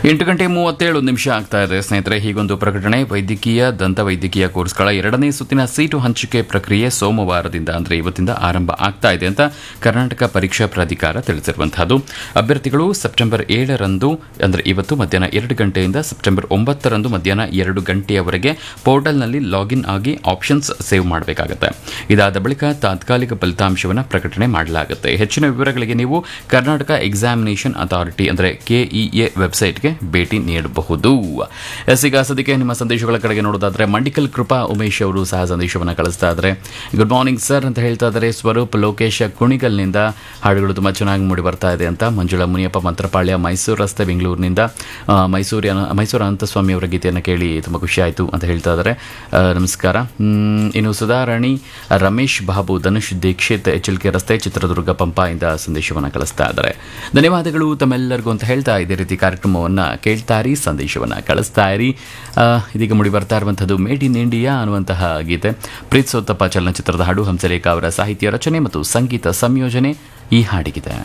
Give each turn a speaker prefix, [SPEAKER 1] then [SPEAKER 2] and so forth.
[SPEAKER 1] 8:37 ಆಗ್ತಾ ಇದೆ ಸ್ನೇಹಿತರೆ. ಹೀಗೊಂದು ಪ್ರಕಟಣೆ. ವೈದ್ಯಕೀಯ ದಂತವೈದ್ಯಕೀಯ ಕೋರ್ಸ್ಗಳ 2ನೇ ಸುತ್ತಿನ ಸೀಟು ಹಂಚಿಕೆ ಪ್ರಕ್ರಿಯೆ ಸೋಮವಾರದಿಂದ ಅಂದರೆ ಇವತ್ತಿಂದ ಆರಂಭ ಆಗ್ತಾ ಇದೆ ಅಂತ ಕರ್ನಾಟಕ ಪರೀಕ್ಷಾ ಪ್ರಾಧಿಕಾರ ತಿಳಿಸಿರುವಂತಹದ್ದು. ಅಭ್ಯರ್ಥಿಗಳು ಸೆಪ್ಟೆಂಬರ್ 7ರಂದು ಅಂದರೆ ಇವತ್ತು ಮಧ್ಯಾಹ್ನ 2 ಗಂಟೆಯಿಂದ ಸೆಪ್ಟೆಂಬರ್ 9ರಂದು ಮಧ್ಯಾಹ್ನ 2 ಗಂಟೆಯವರೆಗೆ ಪೋರ್ಟಲ್ನಲ್ಲಿ ಲಾಗಿನ್ ಆಗಿ ಆಪ್ಷನ್ಸ್ ಸೇವ್ ಮಾಡಬೇಕಾಗುತ್ತೆ. ಇದಾದ ಬಳಿಕ ತಾತ್ಕಾಲಿಕ ಫಲಿತಾಂಶವನ್ನು ಪ್ರಕಟಣೆ ಮಾಡಲಾಗುತ್ತೆ. ಹೆಚ್ಚಿನ ವಿವರಗಳಿಗೆ ನೀವು ಕರ್ನಾಟಕ ಎಕ್ಸಾಮಿನೇಷನ್ ಅಥಾರಿಟಿ ಅಂದರೆ ಕೆಇಎ ವೆಬ್ಸೈಟ್ಗೆ ಭೇಟಿ ನೀಡಬಹುದು. ಈಗ ಸದ್ಯಕ್ಕೆ ನಿಮ್ಮ ಸಂದೇಶಗಳ ಕಡೆಗೆ ನೋಡೋದಾದ್ರೆ ಮಂಡಿಕಲ್ ಕೃಪಾ ಉಮೇಶ್ ಅವರು ಸಹ ಸಂದೇಶವನ್ನು ಕಳಿಸ್ತಾ ಇದ್ದಾರೆ. ಗುಡ್ ಮಾರ್ನಿಂಗ್ ಸರ್ ಅಂತ ಹೇಳ್ತಾ ಇದ್ದಾರೆ. ಸ್ವರೂಪ್ ಲೋಕೇಶ್ ಕುಣಿಗಲ್ನಿಂದ ಹಾಡುಗಳು ತುಂಬ ಚೆನ್ನಾಗಿ ಮೂಡಿ ಬರ್ತಾ ಇದೆ ಅಂತ. ಮಂಜುಳಾ ಮುನಿಯಪ್ಪ ಮಂತ್ರಪಾಳ್ಯ ಮೈಸೂರು ರಸ್ತೆ ಬೆಂಗಳೂರಿನಿಂದ ಮೈಸೂರು ಅನಂತಸ್ವಾಮಿ ಅವರ ಗೀತೆಯನ್ನು ಕೇಳಿ ತುಂಬ ಖುಷಿ ಆಯಿತು ಅಂತ ಹೇಳ್ತಾ ಇದ್ದಾರೆ. ನಮಸ್ಕಾರ. ಇನ್ನು ಸುಧಾರಾಣಿ ರಮೇಶ್ ಬಾಬು ಧನುಷ್ ದೀಕ್ಷಿತ್ ಎಚ್ಎಲ್ಕೆ ರಸ್ತೆ ಚಿತ್ರದುರ್ಗ ಪಂಪಾಯಿಂದ ಸಂದೇಶವನ್ನು ಕಳಿಸ್ತಾ ಇದ್ದಾರೆ. ಧನ್ಯವಾದಗಳು ತಮ್ಮೆಲ್ಲರಿಗೂ ಅಂತ ಹೇಳ್ತಾ ಇದೇ ರೀತಿ ಕಾರ್ಯಕ್ರಮವನ್ನು ಕೇಳ್ತಾ ಇರಿ, ಸಂದೇಶವನ್ನು ಕಳಿಸ್ತಾ ಇರಿ. ಇದೀಗ ಮುಡಿ ಬರ್ತಾ ಇರುವಂಥದ್ದು ಮೇಡ್ ಇನ್ ಇಂಡಿಯಾ ಅನ್ನುವಂತಹ ಗೀತೆ. ಪ್ರೀತ್ ಸೋತಪ್ಪ ಚಲನಚಿತ್ರದ ಹಾಡು. ಹಂಸಲೇಖ ಅವರ ಸಾಹಿತ್ಯ ರಚನೆ ಮತ್ತು ಸಂಗೀತ ಸಂಯೋಜನೆ ಈ ಹಾಡಿಗಿದೆ.